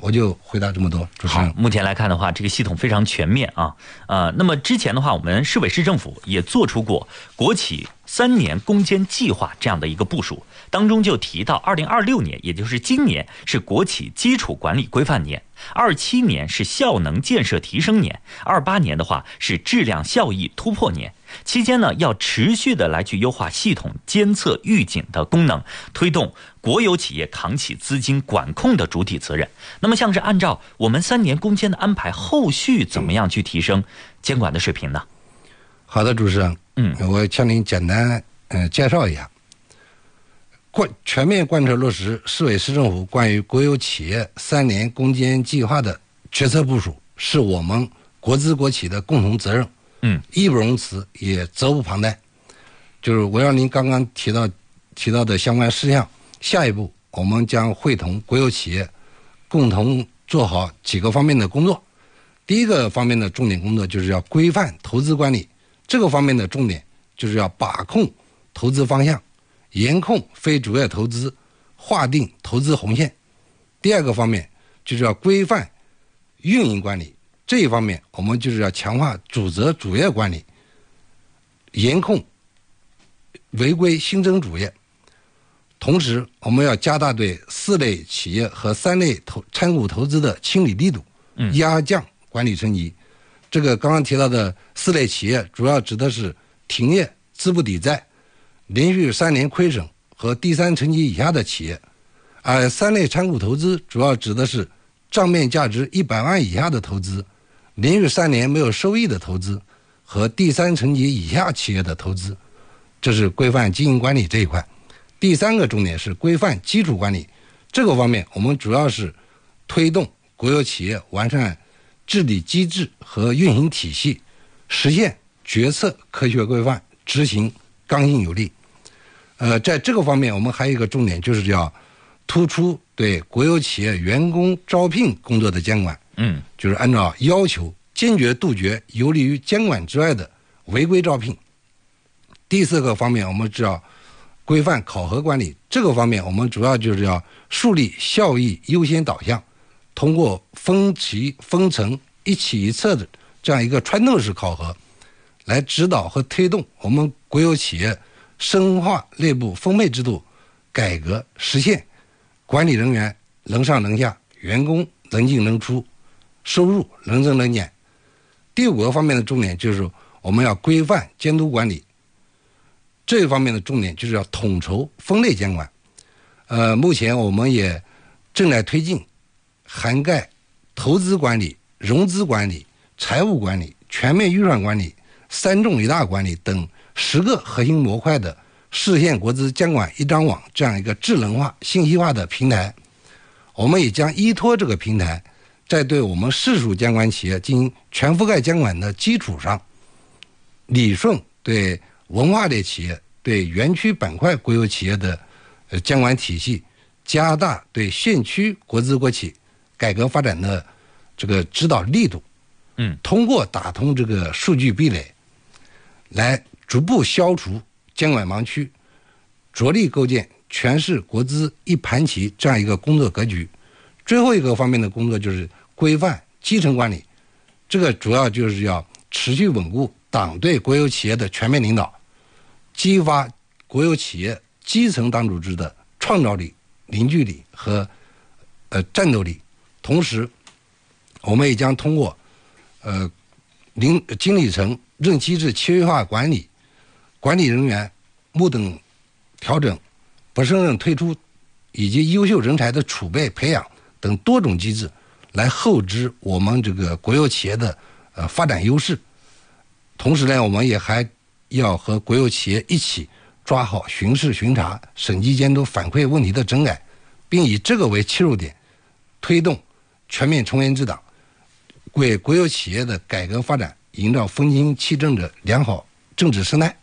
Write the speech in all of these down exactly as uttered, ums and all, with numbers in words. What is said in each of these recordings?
我就回答这么多。主持人， 好，目前来看的话，这个系统非常全面啊。呃，那么之前的话，我们市委市政府也做出过国企三年攻坚计划这样的一个部署，当中就提到，二零二六年，也就是今年是国企基础管理规范年，二七年是效能建设提升年，二八年的话是质量效益突破年。期间呢，要持续的来去优化系统监测预警的功能，推动国有企业扛起资金管控的主体责任。那么像是按照我们三年攻坚的安排，后续怎么样去提升监管的水平呢？ 好的，主持人， 嗯， 我向您简单呃介绍一下。贯全面贯彻落实市委市政府关于国有企业三年攻坚计划的决策部署，是我们国资国企的共同责任。 嗯， 义不容辞，也责无旁贷。就是围绕您刚刚提到提到的相关事项，下一步我们将会同国有企业共同做好几个方面的工作。第一个方面的重点工作就是要规范投资管理，这个方面的重点就是要把控投资方向，严控非主业投资，划定投资红线。第二个方面就是要规范运营管理，这一方面我们就是要强化主责主业管理，严控违规新增主业。同时我们要加大对四类企业和三类投参股投资的清理力度，压降管理层级。这个刚刚提到的四类企业主要指的是停业、资不抵债、连续三年亏损和第三层级以下的企业，而三类参股投资主要指的是账面价值一百万以下的投资，连续三年没有收益的投资和第三层级以下企业的投资，这是规范经营管理这一块。第三个重点是规范基础管理，这个方面我们主要是推动国有企业完善治理机制和运行体系，实现决策科学规范，执行刚性有力。呃，在这个方面我们还有一个重点，就是要突出对国有企业员工招聘工作的监管。 嗯， 就是按照要求坚决杜绝游离于监管之外的违规招聘。第四个方面我们只要规范考核管理，这个方面我们主要就是要树立效益优先导向，通过分级分层一起一策的这样一个传统式考核，来指导和推动我们国有企业深化内部分配制度改革，实现管理人员能上能下，员工能进能出，收入能增能减。第五个方面的重点就是我们要规范监督管理，这一方面的重点就是要统筹分类监管。呃，目前我们也正在推进涵盖投资管理、融资管理、财务管理、全面预算管理、三重一大管理等十个核心模块的市县国资监管一张网这样一个智能化、信息化的平台。我们也将依托这个平台，在对我们市属监管企业进行全覆盖监管的基础上，理顺对文化类企业、对园区板块国有企业的呃监管体系，加大对县区国资国企改革发展的这个指导力度。 嗯， 通过打通这个数据壁垒，来逐步消除监管盲区，着力构建全市国资一盘棋这样一个工作格局。最后一个方面的工作就是规范基层管理，这个主要就是要持续稳固党对国有企业的全面领导，激发国有企业基层党组织的创造力、凝聚力和呃战斗力。同时我们也将通过呃领经理层任期制契约化管理、管理人员目等调整、不胜任退出以及优秀人才的储备培养等多种机制，来厚植我们这个国有企业的呃发展优势。同时呢，我们也还要和国有企业一起抓好巡视巡查、审计监督反馈问题的整改，并以这个为切入点，推动全面从严治党，为国有企业的改革发展营造风清气正的良好政治生态。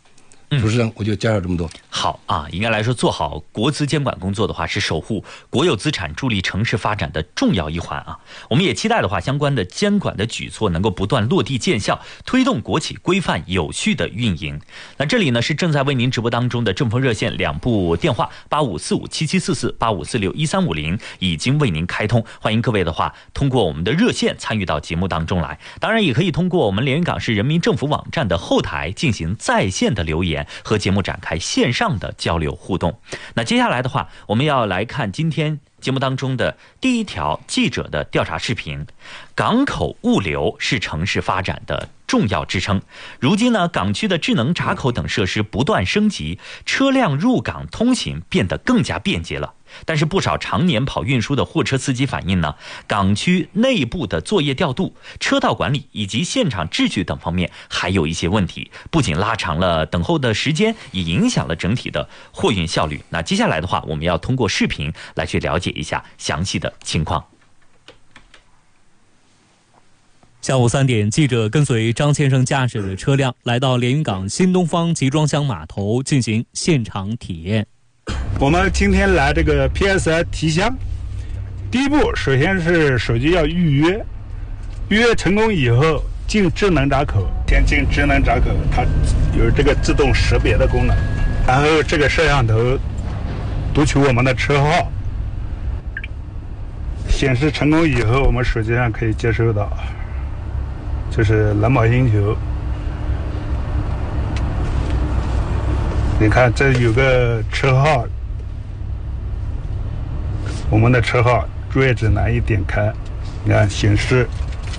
主持人，我就介绍这么多。 好啊，应该来说，做好国资监管工作的话，是守护国有资产、助力城市发展的重要一环啊。我们也期待的话，相关的监管的举措能够不断落地见效，推动国企规范有序的运营。那这里呢是正在为您直播当中的正风热线两部电话八五四五七七四四、八五四六一三五零已经为您开通，欢迎各位的话通过我们的热线参与到节目当中来。当然，也可以通过我们连云港市人民政府网站的后台进行在线的留言，和节目展开线上的交流互动。那接下来的话，我们要来看今天节目当中的第一条记者的调查视频。港口物流是城市发展的重要支撑。如今呢，港区的智能闸口等设施不断升级，车辆入港通行变得更加便捷了。但是不少常年跑运输的货车司机反映呢，港区内部的作业调度、车道管理以及现场秩序等方面还有一些问题，不仅拉长了等候的时间，也影响了整体的货运效率。那接下来的话，我们要通过视频来去了解一下详细的情况。 下午三点，记者跟随张先生驾驶的车辆来到连云港新东方集装箱码头进行现场体验。 我们今天来这个 P S I 提箱，第一步首先是手机要预约，预约成功以后进智能闸口，先进智能闸口，它有这个自动识别的功能，然后这个摄像头读取我们的车号，显示成功以后，我们手机上可以接收到，就是蓝宝星球。你看这有个车号，我们的车号位置栏一点开，你看显示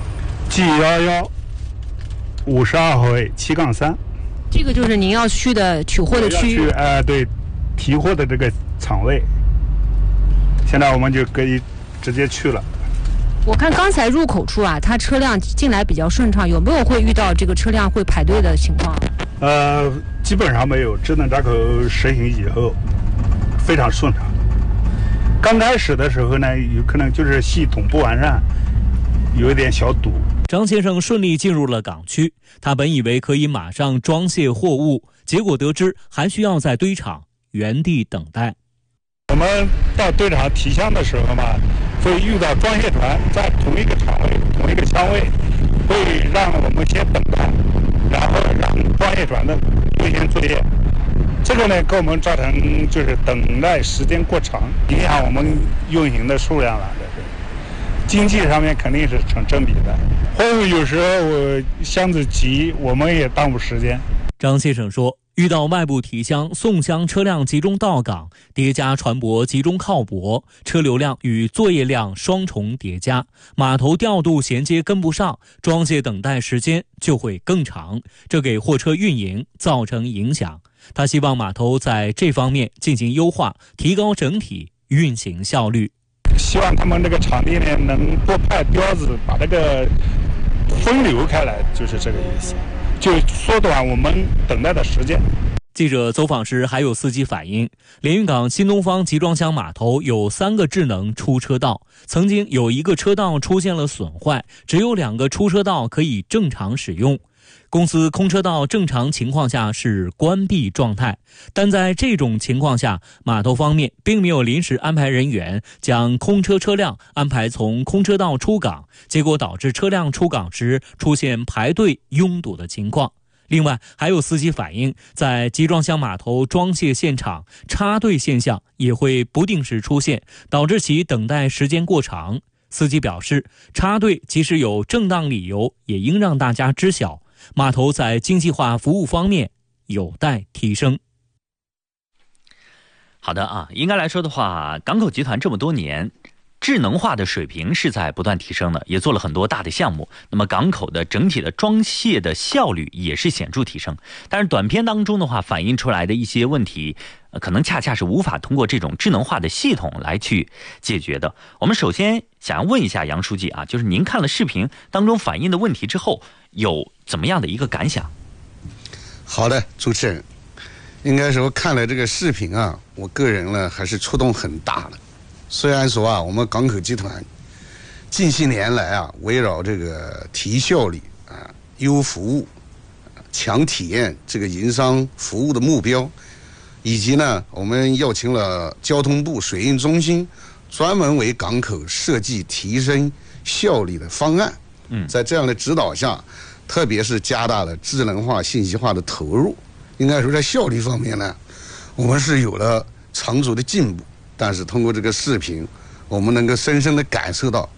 G 幺幺五十二号 A 七杠三， 这个就是您要去的取货的区域。 哎、呃，对，提货的这个场位。现在我们就可以直接去了。 我看刚才入口处啊，它车辆进来比较顺畅，有没有会遇到这个车辆会排队的情况？ 呃，基本上没有。智能闸口实行以后，非常顺畅。刚开始的时候呢，有可能就是系统不完善，有一点小堵。 张先生顺利进入了港区，他本以为可以马上装卸货物，结果得知还需要在堆场原地等待。 我们到堆场提箱的时候嘛，会遇到装卸船在同一个场位、同一个箱位，会让我们先等待，然后让装卸船的优先作业。这个呢，给我们造成就是等待时间过长，影响我们运行的数量了。经济上面肯定是成正比的。货物有时候我箱子急，我们也耽误时间。 张先生说，遇到外部提箱、送箱车辆集中到港，叠加船舶集中靠泊，车流量与作业量双重叠加，码头调度衔接跟不上，装卸等待时间就会更长，这给货车运营造成影响。他希望码头在这方面进行优化，提高整体运行效率。 希望他们这个场地呢能多派标子，把这个分流开来，就是这个意思，就缩短我们等待的时间。 记者走访时，还有司机反映，连云港新东方集装箱码头有三个智能出车道，曾经有一个车道出现了损坏，只有两个出车道可以正常使用。公司空车道正常情况下是关闭状态，但在这种情况下，码头方面并没有临时安排人员将空车车辆安排从空车道出港，结果导致车辆出港时出现排队拥堵的情况。另外，还有司机反映，在集装箱码头装卸现场插队现象也会不定时出现，导致其等待时间过长。司机表示，插队即使有正当理由，也应让大家知晓。码头在精细化服务方面有待提升。 好的啊，应该来说的话，港口集团这么多年智能化的水平是在不断提升的，也做了很多大的项目。那么港口的整体的装卸的效率也是显著提升。但是短片当中的话，反映出来的一些问题，呃、可能恰恰是无法通过这种智能化的系统来去解决的。我们首先想要问一下杨书记啊，就是您看了视频当中反映的问题之后，有怎么样的一个感想？ 好的，主持人，应该说看了这个视频啊，我个人呢还是触动很大的。虽然说啊，我们港口集团近些年来啊，围绕这个提效率啊、优服务、 强体验这个营商服务的目标，以及呢，我们邀请了交通部水运中心，专门为港口设计提升效率的方案。 嗯， 在这样的指导下，特别是加大了智能化、信息化的投入，应该说在效率方面呢，我们是有了长足的进步。但是通过这个视频，我们能够深深地感受到